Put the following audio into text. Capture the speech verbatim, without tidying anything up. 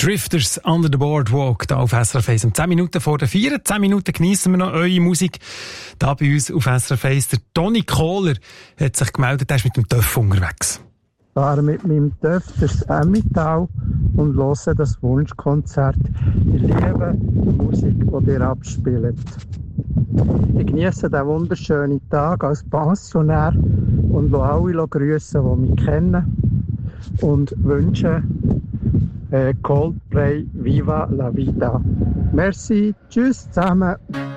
Drifters Under the Boardwalk hier auf S R F eins. Um zehn Minuten vor der vier, zehn Minuten geniessen wir noch eure Musik. Da bei uns auf S R F eins. Der Toni Kohler hat sich gemeldet, er ist mit dem Töff unterwegs. Ich fahre mit meinem Töff durchs Emmental und höre das Wunschkonzert. Ich liebe die Musik, die ihr abspielt. Ich genieße diesen wunderschönen Tag als Pensionär und will alle grüßen, die mich kennen. Und wünsche äh, Coldplay Viva la Vida. Merci, tschüss zusammen.